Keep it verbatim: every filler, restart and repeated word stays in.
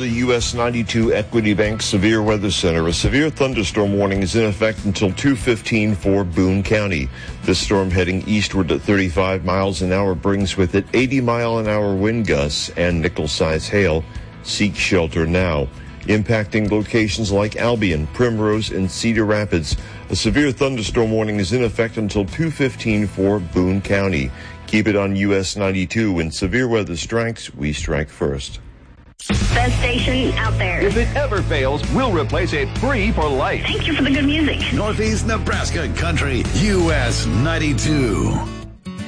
the U S ninety-two Equity Bank Severe Weather Center. A severe thunderstorm warning is in effect until two fifteen for Boone County. This storm heading eastward at thirty-five miles an hour brings with it eighty mile an hour wind gusts and nickel-size hail. Seek shelter now. Impacting locations like Albion, Primrose, and Cedar Rapids. A severe thunderstorm warning is in effect until two fifteen for Boone County. Keep it on U S ninety-two. When severe weather strikes, we strike first. Best station out there. If it ever fails, we'll replace it free for life. Thank you for the good music. Northeast Nebraska Country, U S ninety-two.